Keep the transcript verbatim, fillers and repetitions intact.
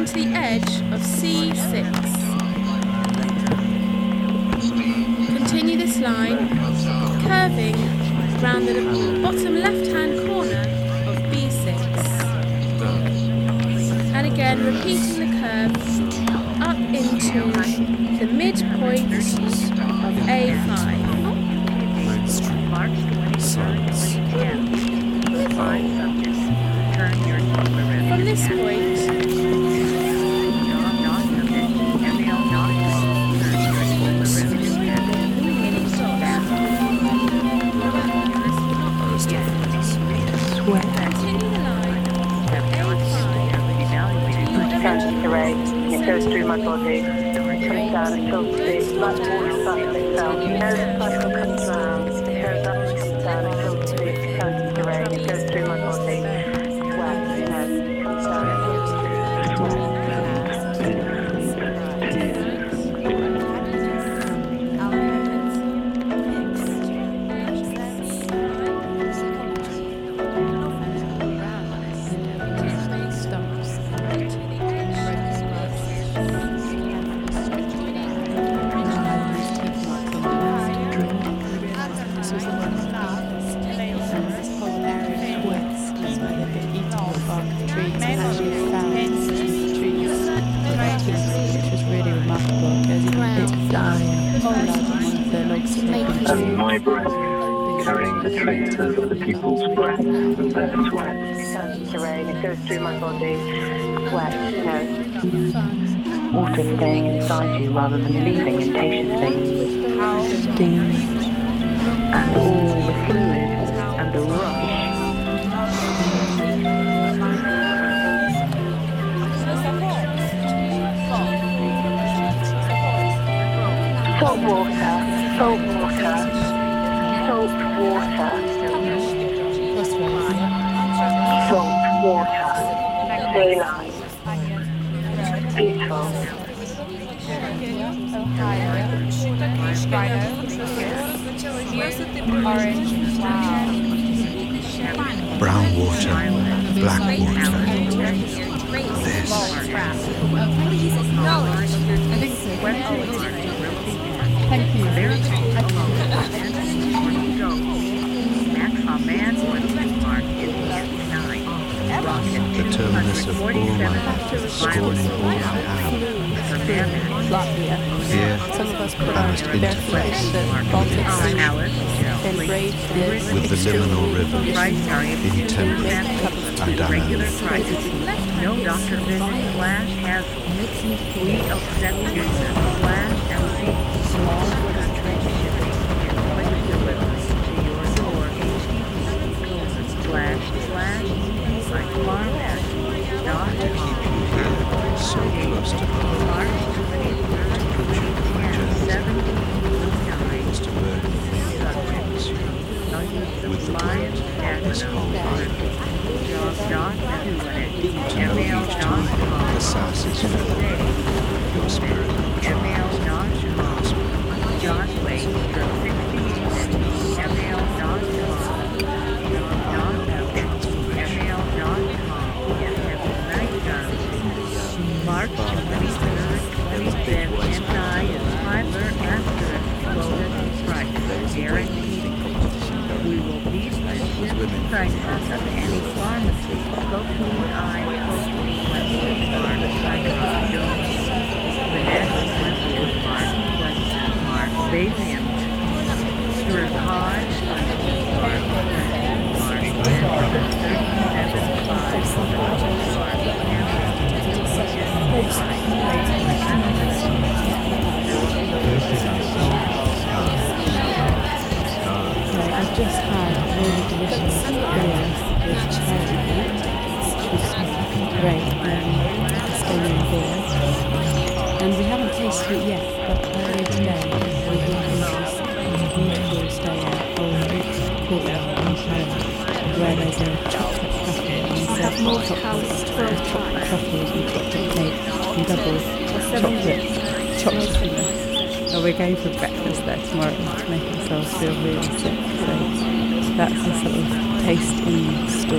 coming to the edge of C six. Continue this line, curving round the bottom left-hand corner of B six. And again, repeating the curve up into the midpoint of A five. From this point, it goes through my body, comes down and fills the blood water cycle itself. You know the cycle comes round, it goes up and comes down and fills the comes to rain, it goes through my body, sweat, you know, comes down and fills the sweat. And my breath, carrying the traces of the people's breath and their sweat. It comes to rain, it goes through my body, sweat, you know. Water staying inside you rather than leaving impatiently. Steam. And all the fluid and the rush. Salt water, salt water, salt water, salt water, daylight, beautiful. Brown water, black water. This. Thank you. The terminus of all my life, scorning all I am. Here, I must interface with the liminal rivers, intemperate and dynamic. No Doctor Vision Flash has we upset user Flash and see small concentration shipping and quick delivery to your door. Flash slash like farmers dot com. So close to home. March twenty-third, seventeen nine. Was to burden me with the blood of this whole life. To know each time the sass is full, your spirit will triumph and prosper. John Wade, March twenty-third, twenty-fifth, and I is Tyler Astor, Golden Strike, guaranteed. We will beat the ship prices of any pharmacy, Cocaine Eye, Cocaine Westwood Park, Psychos Jones, Vanessa Westwood Park, Westwood Park, Bayview, Stuart Hodge, Westwood Park, Westwood Park, Westwood thirty-seven five, Westwood Park, I've just had really delicious beer with cherry, which was great, um, Estonian beer. And we haven't tasted it yet, but earlier today we walked into this beautiful stay at Old Courtyard in Canada, where there's a chocolate cafe and serve hot chocolates, chocolate truffles and chocolate cake and double chocolate chocolate. Oh, we're going for breakfast there tomorrow to make ourselves feel really sick. So that's a sort of taste in store